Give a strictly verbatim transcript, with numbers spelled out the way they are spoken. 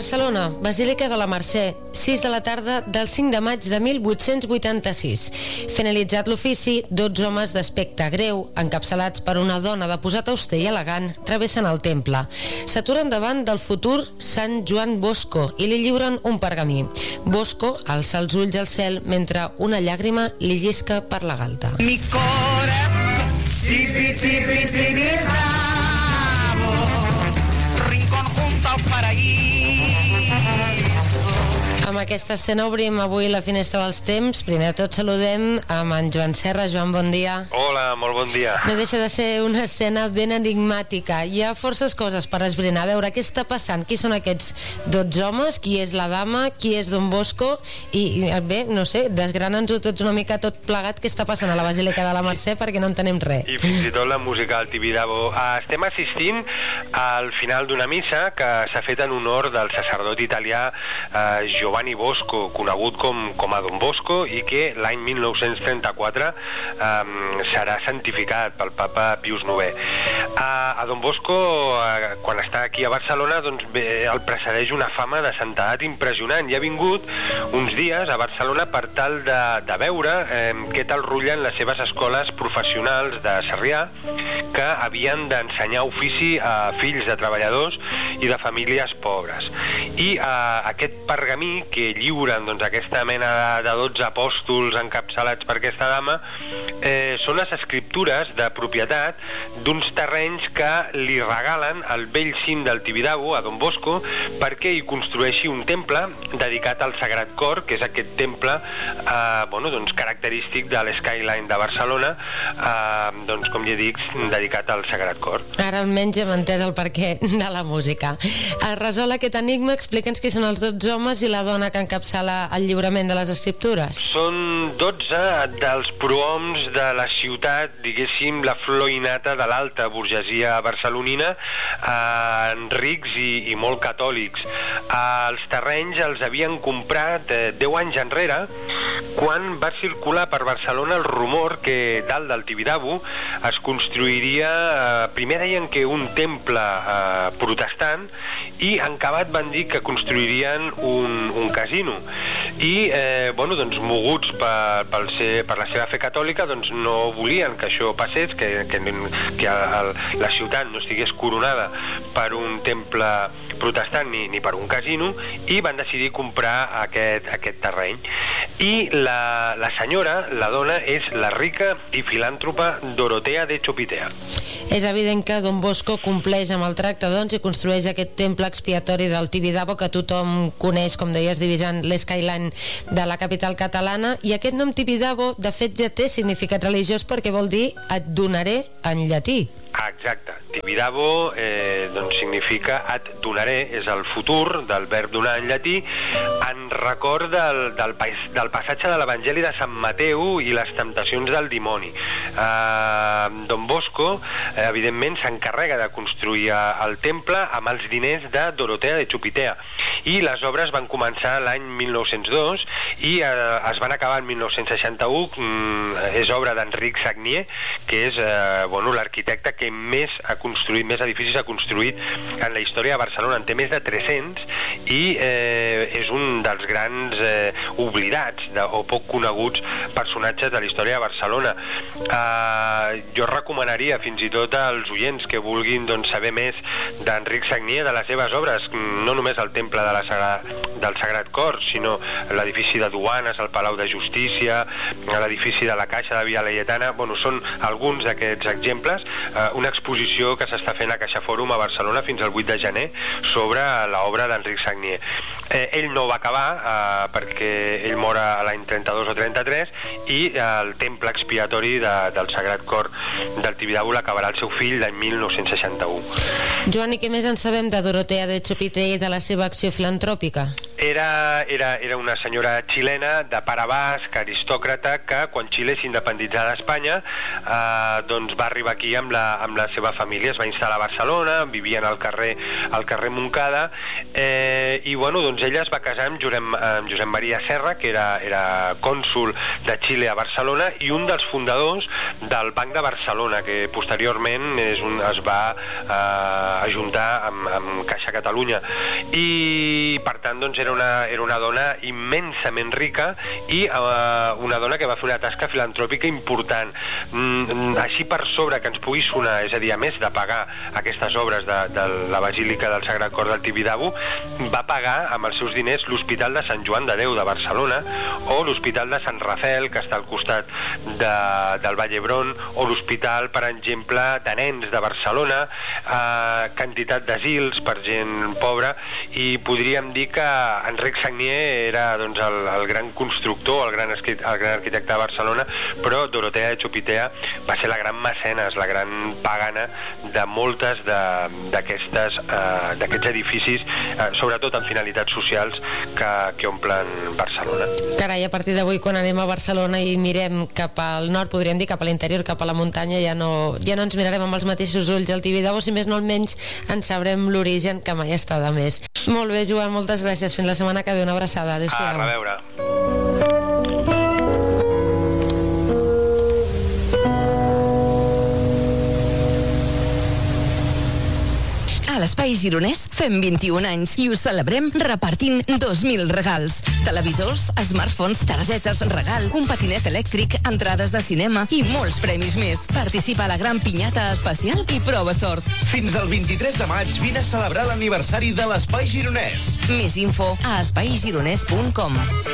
Barcelona, Basílica de la Mercè, sis de la tarda del cinc de maig de mil vuit-cents vuitanta-sis. Finalitzat l'ofici, dotze homes d'aspecte greu, encapçalats per una dona de posat auster i elegant, travessen el temple. S'aturen davant del futur Sant Joan Bosco i li lliuren un pergamí. Bosco alça els ulls al cel mentre una llàgrima li llisca per la galta. Mi corazón, tipi, tipi, tipi, bravo, rincón junto al paraíso. Amb aquesta escena obrim avui la finestra dels temps. Primer de tot saludem amb en Joan Serra. Joan, bon dia. Hola, molt bon dia. No deixa de ser una escena ben enigmàtica. Hi ha forces coses per esbrinar. A veure, què està passant? Qui són aquests dotze homes? Qui és la dama? Qui és Don Bosco? I bé, no sé, desgrana'ns-ho tots una mica tot plegat. Què està passant a la Basílica de la Mercè? Perquè no entenem res. I fins i tot la música del Tibidabo. Estem assistint al final d'una missa que s'ha fet en honor del sacerdot italià eh, Giovanni Bosco, conegut com, com a Don Bosco, i que l'any mil nou-cents trenta-quatre eh, serà santificat pel papa Pius novè. A, a Don Bosco, eh, quan està aquí a Barcelona, doncs bé, el precedeix una fama de santedat impressionant, i ha vingut uns dies a Barcelona per tal de, de veure eh, què tal rutllen les seves escoles professionals de Sarrià, que havien d'ensenyar ofici a fills de treballadors i de famílies pobres. I eh, aquest pergamí que lliuren doncs, aquesta mena de, de dotze apòstols encapçalats per aquesta dama eh, són les escriptures de propietat d'uns terrenys que li regalen al vell cim del Tibidabo, a Don Bosco, perquè hi construeixi un temple dedicat al Sagrat Cor, que és aquest temple eh, bueno, doncs, característic de l'Skyline de Barcelona, eh, doncs, com ja dic, dedicat al Sagrat Cor. Ara almenys hem entès el perquè de la música. Es resol aquest enigma, explica'ns qui són els dotze homes i la dona que encapçala el lliurament de les escriptures. Són dotze dels prohoms de la ciutat, diguéssim, la flor innata de l'alta burgesia barcelonina, eh, rics i, i molt catòlics. Eh, els terrenys els havien comprat eh, deu anys enrere, quan va circular per Barcelona el rumor que dalt del Tibidabo es construiria, eh, primer deien que un temple eh, protestant, i en acabat van dir que construirien un, un casino. I, eh, bueno, doncs, moguts per, per, ser, per la seva fe catòlica, doncs no volien que això passés, que, que, que el, la ciutat no estigués coronada per un temple protestant ni, ni per un casino, i van decidir comprar aquest, aquest terreny. I la, la senyora, la dona, és la rica i filàntropa Dorotea de Chopitea. És evident que Don Bosco compleix amb el tracte, doncs, i construeix aquest temple expiatori del Tibidabo que tothom coneix, com deies, divisant l'Skyline de la capital catalana. I aquest nom Tibidabo, de fet, ja té significat religiós perquè vol dir et donaré en llatí. Ah, exacte. Tibidabo eh, doncs significa et donaré, és el futur del verb donar en llatí, en record del, del, del passatge de l'Evangeli de Sant Mateu i les temptacions del dimoni. Eh, Don Bosco, eh, evidentment, s'encarrega de construir el temple amb els diners de Dorotea de Chopitea, i les obres van començar l'any mil nou-cents dos i eh, es van acabar en mil nou-cents seixanta-u. Mm, és obra d'Enric Sagnier, que és eh, bueno, l'arquitecte que més ha construït, més edificis ha construït en la història de Barcelona. En té més de tres-cents, i eh, és un dels grans eh, oblidats de, o poc coneguts personatges de la història de Barcelona. Eh, jo recomanaria fins i tot als oients que vulguin doncs, saber més d'Enric Sagnier, de les seves obres, no només el temple de la Sagrada, del Sagrat Cor, sinó l'edifici de Duanes, el Palau de Justícia, l'edifici de la Caixa de Via Laietana. Bueno, són alguns d'aquests exemples. Eh, una exposició que s'està fent a Caixa Fòrum a Barcelona fins al vuit de gener sobre l'obra d'Enric Sagnier. Eh, ell no va acabar eh, perquè ell mor a l'any trenta-dos o trenta-tres, i eh, el temple expiatori de, del Sagrat Cor del Tibidabo l'acabarà el seu fill l'any mil nou-cents seixanta-u. Joan, i què més en sabem de Dorotea de Chopitea i de la seva acció filantròpica? Era, era, era una senyora xilena de pare basc, aristòcrata, que quan Xile s'independitzà d'Espanya eh, doncs va arribar aquí amb la, amb la seva família, es va instal·lar a Barcelona, vivien al carrer, al carrer Montcada, eh, i bueno, doncs ella es va casar amb Josep, amb Josep Maria Serra, que era, era cònsul de Xile a Barcelona i un dels fundadors del Banc de Barcelona, que posteriorment és un, es va eh, ajuntar amb, amb Caixa Catalunya, i per tant doncs era una, era una dona immensament rica i uh, una dona que va fer una tasca filantròpica important. Mm, així per sobre que ens pugui sonar, és a dir, a més de pagar aquestes obres de, de la Basílica del Sagrat Cor del Tibidabo, va pagar amb els seus diners l'Hospital de Sant Joan de Déu de Barcelona o l'Hospital de Sant Rafel, que està al costat de, del Vall d'Hebron, o l'Hospital, per exemple, de nens de Barcelona, eh, quantitat d'asils per gent pobra, i podríem dir que Enric Sagnier era doncs, el, el gran constructor, el gran, el gran arquitecte de Barcelona, però Dorotea de Chopitea va ser la gran mecenes, la gran pagana de moltes d'aquestes eh, d'aquests edificis, eh, sobretot amb finalitats socials, que, que omplen Barcelona. Carai, a partir d'avui, quan anem a Barcelona i mirem cap al nord, podríem dir cap a l'interior, cap a la muntanya, ja no, ja no ens mirarem amb els mateixos ulls al Tibidabo, si més no almenys en sabrem l'origen, que mai està de més. Molt bé, Joan, moltes gràcies. Fins la setmana que ve. Una abraçada. Adéu-siau. A reveure. A l'Espai Gironès fem vint-i-un anys i ho celebrem repartint dos mil regals. Televisors, smartphones, targetes, regal, un patinet elèctric, entrades de cinema i molts premis més. Participa a la gran pinyata especial i prova sort. Fins al vint-i-tres de maig vine a celebrar l'aniversari de l'Espai Gironès. Més info a espai gironès punt com.